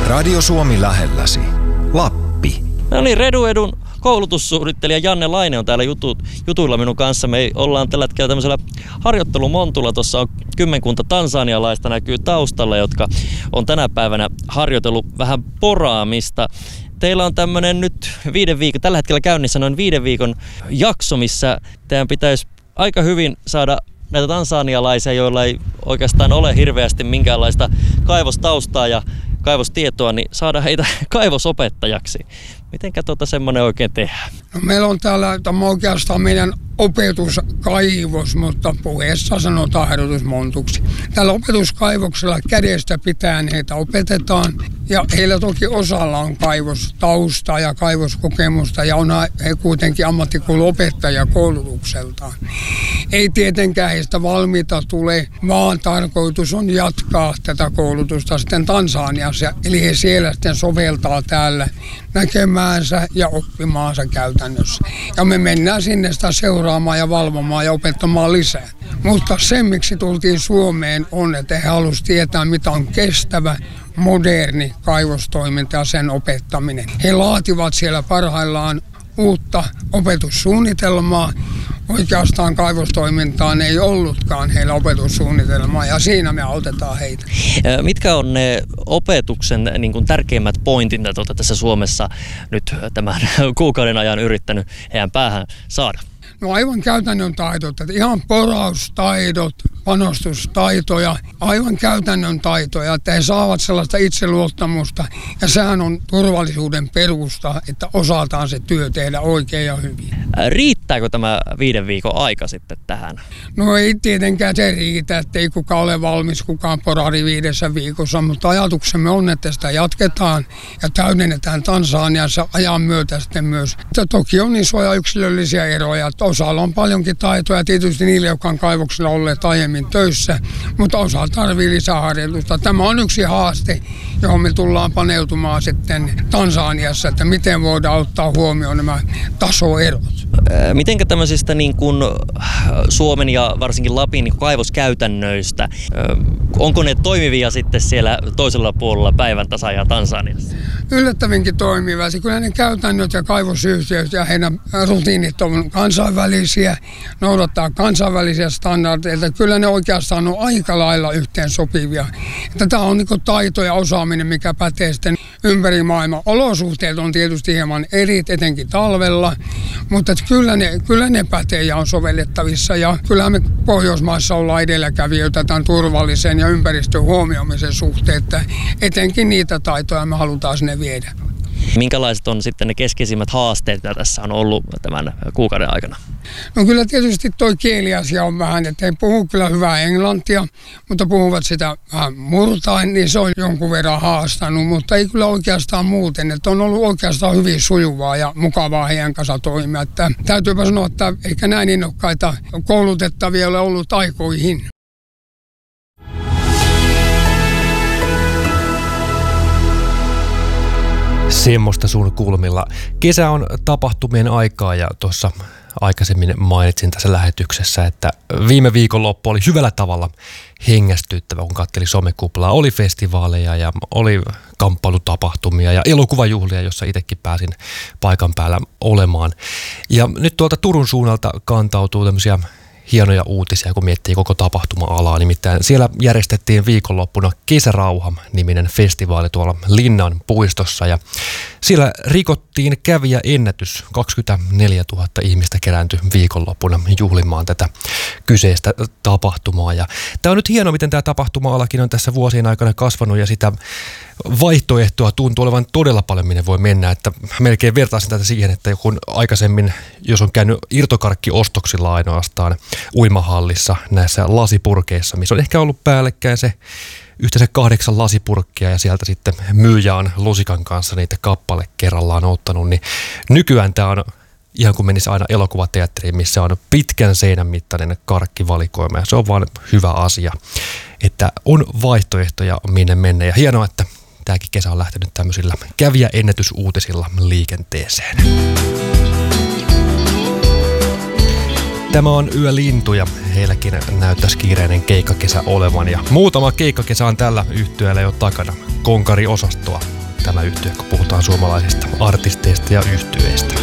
Radio Suomi lähelläsi. Lappi. No niin, Reduedun koulutussuunnittelija Janne Laine on täällä jutuilla minun kanssa. Me ollaan tällä hetkellä tämmöisellä harjoittelumontulla. Tuossa on kymmenkunta tansanialaista näkyy taustalla, jotka on tänä päivänä harjoitellut vähän poraamista. Teillä on tämmöinen nyt tällä hetkellä käynnissä noin 5 viikon jakso, missä teidän pitäisi aika hyvin saada näitä tansanialaisia, joilla ei oikeastaan ole hirveästi minkäänlaista kaivostaustaa ja kaivostietoa, niin saada heitä kaivosopettajaksi. Mitenkä semmoinen oikein tehdään? No, meillä on täällä oikeastaan meidän opetuskaivos, mutta puheessa sanotaan harjoitusmontuksi. Tällä opetuskaivoksella kädestä pitäen heitä opetetaan ja heillä toki osalla on kaivostaustaa ja kaivoskokemusta ja on he kuitenkin ammattikouluopettajia koulutukseltaan. Ei tietenkään heistä valmiita tule, vaan tarkoitus on jatkaa tätä koulutusta sitten Tansaniassa, eli he siellä sitten soveltaa täällä näkemäänsä ja oppimaansa käytännössä. Ja me mennään sinne sitä seuraamaan ja valvomaan ja opettamaan lisää. Mutta se, miksi tultiin Suomeen, on, että he halusivat tietää, mitä on kestävä, moderni kaivostoiminta ja sen opettaminen. He laativat siellä parhaillaan uutta opetussuunnitelmaa. Oikeastaan kaivostoimintaan ei ollutkaan heillä opetussuunnitelmaa ja siinä me autetaan heitä. Mitkä on ne opetuksen tärkeimmät pointit, mitä olette tässä Suomessa nyt tämän kuukauden ajan yrittänyt heidän päähän saada? No aivan käytännön taidot, että ihan poraustaidot, panostustaitoja, aivan käytännön taitoja, että he saavat sellaista itseluottamusta ja sehän on turvallisuuden perusta, että osataan se työ tehdä oikein ja hyvin. Riittääkö tämä 5 viikon aika sitten tähän? No ei tietenkään se riitä, että ei kukaan ole valmis, kukaan porari 5 viikossa, mutta ajatuksemme on, että sitä jatketaan ja täydennetään Tansaniassa ajan myötä sitten myös. Mutta toki on isoja yksilöllisiä eroja, että osalla on paljonkin taitoja, tietysti niille, jotka on kaivoksilla olleet aiemmin töissä, mutta osa tarvii lisäharjoitusta. Tämä on yksi haaste, johon me tullaan paneutumaan sitten Tansaniassa, että miten voidaan ottaa huomioon nämä tasoerot. Mitenkä tämmöisistä Suomen ja varsinkin Lapin kaivoskäytännöistä, onko ne toimivia sitten siellä toisella puolella päivän tasan ja Tansaniassa? Yllättävinkin toimivia. Kyllä ne käytännöt ja kaivosyhtiöt ja heidän rutiinit on kansainvälisiä, noudattaa kansainvälisiä standardeja. Kyllä ne oikeastaan on aika lailla yhteen sopivia. Tämä on taito ja osaaminen, mikä pätee sitten ympäri maailmaa. Olosuhteet on tietysti hieman eri, etenkin talvella, mutta kyllä ne pätee ja on sovellettavissa. Ja kyllähän me Pohjoismaissa ollaan edelläkävijöitä tämän turvallisen ja ympäristön huomioimisen suhteen, että etenkin niitä taitoja me halutaan sinne viedä. Minkälaiset on sitten ne keskeisimmät haasteet, mitä tässä on ollut tämän kuukauden aikana? No kyllä tietysti toi kieliasia on vähän, että he puhuu kyllä hyvää englantia, mutta puhuvat sitä vähän murtain, niin se on jonkun verran haastanut, mutta ei kyllä oikeastaan muuten, että on ollut oikeastaan hyvin sujuvaa ja mukavaa heidän kanssa toimia. Että täytyypä sanoa, että eikä näin innokkaita koulutettavia ole ollut aikoihin. Semmoista sun kulmilla. Kesä on tapahtumien aikaa ja tuossa aikaisemmin mainitsin tässä lähetyksessä, että viime viikonloppu oli hyvällä tavalla hengästyttävä, kun katseli somekuplaa. Oli festivaaleja ja oli kamppailutapahtumia ja elokuvajuhlia, jossa itsekin pääsin paikan päällä olemaan. Ja nyt tuolta Turun suunnalta kantautuu tämmöisiä hienoja uutisia, kun miettii koko tapahtuma-alaa. Nimittäin siellä järjestettiin viikonloppuna Kesärauha-niminen festivaali tuolla Linnan puistossa. Ja siellä rikottiin kävijäennätys. 24 000 ihmistä kerääntyi viikonloppuna juhlimaan tätä kyseistä tapahtumaa. Ja tämä on nyt hienoa, miten tämä tapahtuma-alakin on tässä vuosien aikana kasvanut ja sitä vaihtoehtoa tuntuu olevan todella paljon, minne voi mennä. Että melkein vertaisin tätä siihen, että kun aikaisemmin, jos on käynyt irtokarkkiostoksilla ainoastaan uimahallissa näissä lasipurkeissa, missä on ehkä ollut päällekkäin se yhteensä 8 lasipurkkia ja sieltä sitten myyjä on lusikan kanssa niitä kappale kerrallaan ottanut, niin nykyään tämä on ihan kuin menisi aina elokuvateatteriin, missä on pitkän seinän mittainen karkkivalikoima ja se on vaan hyvä asia, että on vaihtoehtoja minne mennä ja hienoa, että tämäkin kesä on lähtenyt tämmöisillä kävijäennätysuutisilla liikenteeseen. Tämä on Yölintuja. Heilläkin näyttäisi kiireinen keikkakesä olevan ja muutama keikkakesä on tällä yhtyeellä jo takana. Konkari-osastoa tämä yhtye, kun puhutaan suomalaisista artisteista ja yhtyeistä.